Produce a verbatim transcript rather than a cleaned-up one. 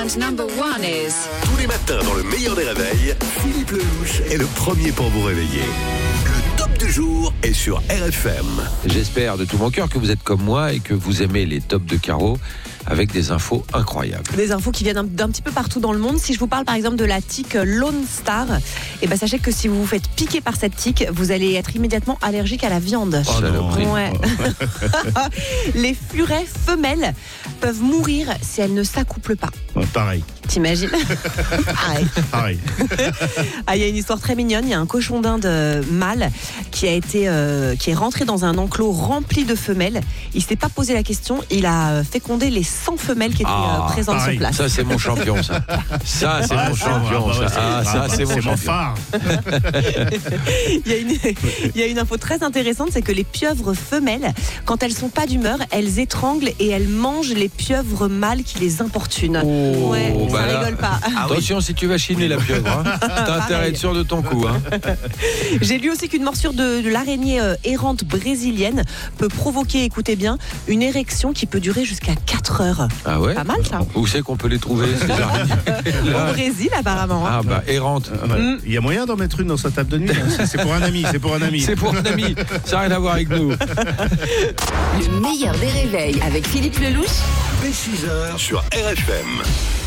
round number one is... Tous les matins dans le meilleur des réveils, Philippe Lelouch est le premier pour vous réveiller. Le top du jour est sur R F M. J'espère de tout mon cœur que vous êtes comme moi et que vous aimez les tops de Caro avec des infos incroyables. Des infos qui viennent d'un petit peu partout dans le monde. Si je vous parle par exemple de la tique Lone Star, eh ben sachez que si vous vous faites piquer par cette tique, vous allez être immédiatement allergique à la viande. Oh, saloperie. Ouais. Les furets femelles peuvent mourir si elles ne s'accouplent pas. Ouais, pareil. T'imagines? Pareil. Pareil. Ah, il y a une histoire très mignonne. Il y a un cochon d'Inde mâle qui a été, euh, qui est rentré dans un enclos rempli de femelles. Il s'est pas posé la question. Il a fécondé les cent femelles qui étaient Ah, euh, présentes pareil. sur place. Ça, c'est mon champion, ça. Ça, c'est Ah, mon ça, champion, bah, ça. ouais, Ah, c'est- ça, bah, c'est mon champion. phare. Il y a une, il y a une info très intéressante, c'est que les pieuvres femelles, quand elles sont pas d'humeur, elles étranglent et elles mangent les pieuvres mâles qui les importunent. Oh, ouais, bah ça là. rigole pas. Attention, si tu vas chiner la pieuvre, hein. T'as intérêt à être sûr de ton coup. Hein. J'ai lu aussi qu'une morsure de, de l'araignée euh, errante brésilienne peut provoquer, écoutez bien, une érection qui peut durer jusqu'à quatre heures. Ah ouais? Pas mal ça. Où c'est qu'on peut les trouver, ces araignées? Au Brésil apparemment. hein. Ah bah, errante. Ah, bah, Il y a moyen d'en mettre une dans sa table de nuit. hein. C'est pour un ami, c'est pour un ami. C'est pour un ami. Ça n'a rien à voir avec nous. Le meilleur des réveils avec Philippe Lelouch. Dès six heures sur R F M.